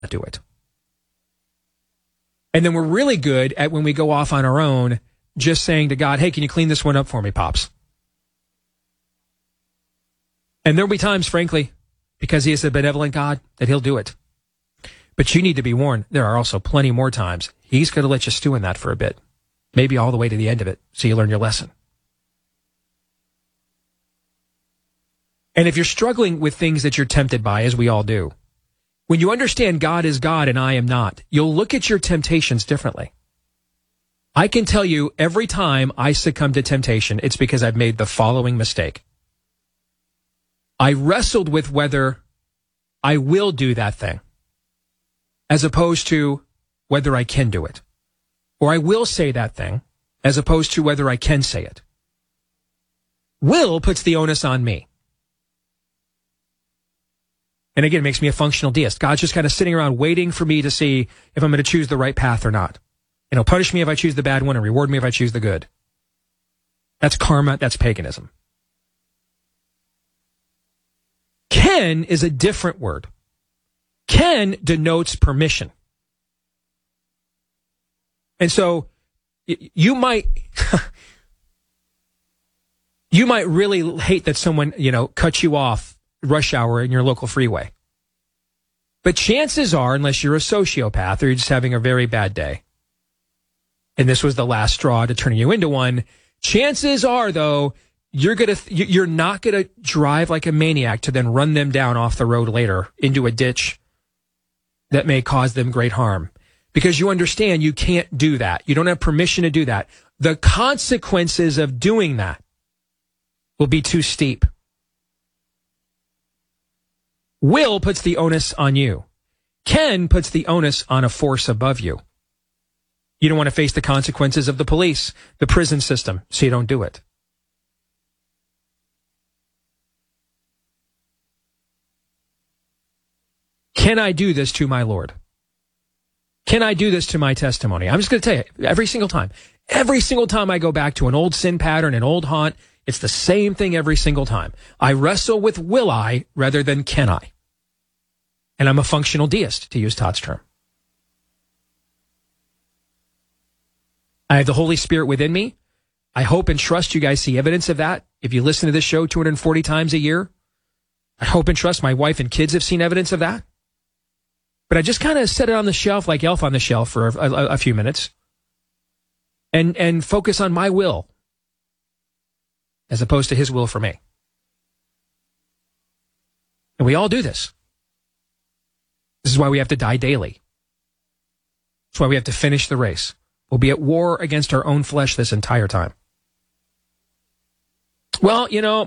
do it. And then we're really good at when we go off on our own, just saying to God, hey, can you clean this one up for me, Pops? And there'll be times, frankly, because he is a benevolent God, that he'll do it. But you need to be warned, there are also plenty more times he's going to let you stew in that for a bit, maybe all the way to the end of it, so you learn your lesson. And if you're struggling with things that you're tempted by, as we all do, when you understand God is God and I am not, you'll look at your temptations differently. I can tell you every time I succumb to temptation, it's because I've made the following mistake. I wrestled with whether I will do that thing, as opposed to whether I can do it. Or I will say that thing, as opposed to whether I can say it. Will puts the onus on me. And again, it makes me a functional deist. God's just kind of sitting around waiting for me to see if I'm going to choose the right path or not. And he'll punish me if I choose the bad one and reward me if I choose the good. That's karma. That's paganism. Can is a different word. Can denotes permission. And so you might really hate that someone, cuts you off rush hour in your local freeway. But chances are, unless you're a sociopath or you're just having a very bad day, and this was the last straw to turning you into one, chances are, though, you're not gonna drive like a maniac to then run them down off the road later into a ditch that may cause them great harm. Because you understand you can't do that. You don't have permission to do that. The consequences of doing that will be too steep. Will puts the onus on you. Ken puts the onus on a force above you. You don't want to face the consequences of the police, the prison system, so you don't do it. Can I do this to my Lord? Can I do this to my testimony? I'm just going to tell you, every single time I go back to an old sin pattern, an old haunt, it's the same thing every single time. I wrestle with will I rather than can I. And I'm a functional deist, to use Todd's term. I have the Holy Spirit within me. I hope and trust you guys see evidence of that. If you listen to this show 240 times a year, I hope and trust my wife and kids have seen evidence of that. But I just kind of set it on the shelf like Elf on the Shelf for a few minutes and focus on my will as opposed to his will for me. And we all do this. This is why we have to die daily. That's why we have to finish the race. We'll be at war against our own flesh this entire time. Well,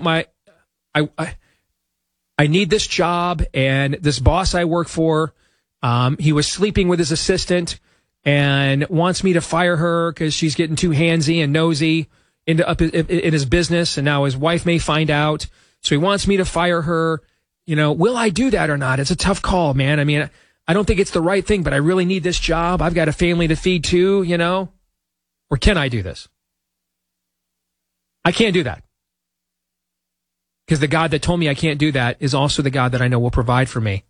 I need this job, and this boss I work for, he was sleeping with his assistant and wants me to fire her because she's getting too handsy and nosy in his business, and now his wife may find out. So he wants me to fire her. Will I do that or not? It's a tough call, man. I mean, I don't think it's the right thing, but I really need this job. I've got a family to feed too, Or can I do this? I can't do that. Because the God that told me I can't do that is also the God that I know will provide for me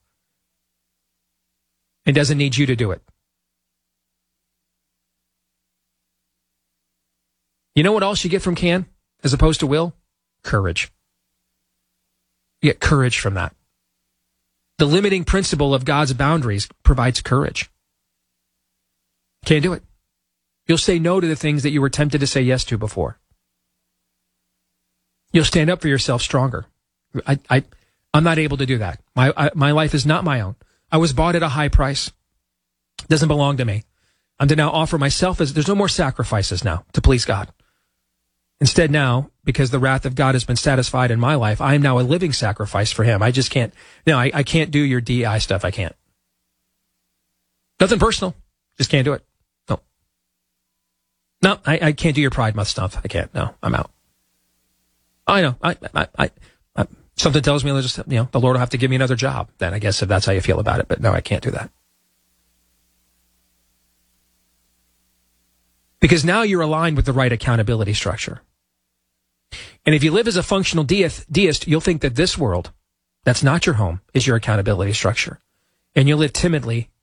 and doesn't need you to do it. You know what else you get from can as opposed to will? Courage. You get courage from that. The limiting principle of God's boundaries provides courage. Can't do it. You'll say no to the things that you were tempted to say yes to before. You'll stand up for yourself stronger. I'm not able to do that. My life is not my own. I was bought at a high price. It doesn't belong to me. I'm to now offer myself there's no more sacrifices now to please God. Instead now, because the wrath of God has been satisfied in my life, I am now a living sacrifice for him. I just can't. No, I can't do your DI stuff. I can't. Nothing personal. Just can't do it. No, I can't do your Pride Month stuff. I can't. No, I'm out. I know. I something tells me the Lord will have to give me another job. Then I guess if that's how you feel about it. But no, I can't do that. Because now you're aligned with the right accountability structure. And if you live as a functional deist, you'll think that this world, that's not your home, is your accountability structure. and you live timidly